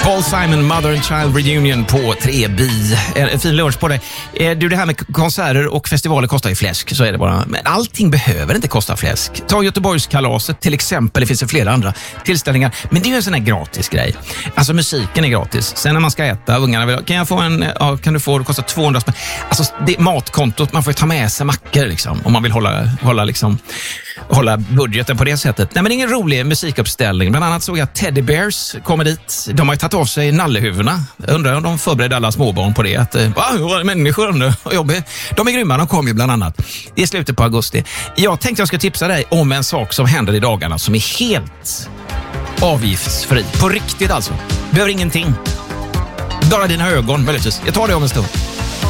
Paul Simon, Mother and Child Reunion på 3B. En fin lunch på dig. Du, det här med konserter och festivaler kostar ju fläsk, så är det bara. Men allting behöver inte kosta fläsk. Ta Göteborgskalaset till exempel, det finns ju flera andra tillställningar. Men det är ju en sån här gratis grej. Alltså musiken är gratis. Sen när man ska äta, ungarna vill, kan du få, det kostar 200 spänn. Alltså det matkontot, man får ju ta med sig mackor liksom, om man vill hålla budgeten på det sättet. Nej, men det är ingen rolig musikuppställning. Bland annat såg jag att Teddy Bears kommer dit. De har ju tagit av sig nallehuvudena. Jag undrar om de förbereder alla småbarn på det. Att, människor nu. De är grymma, de kommer ju bland annat. Det är slutet på augusti. Jag tänkte jag ska tipsa dig om en sak som händer i dagarna som är helt avgiftsfri. På riktigt alltså. Behöver ingenting. Bara dina ögon, möjligtvis. Jag tar det om en stund.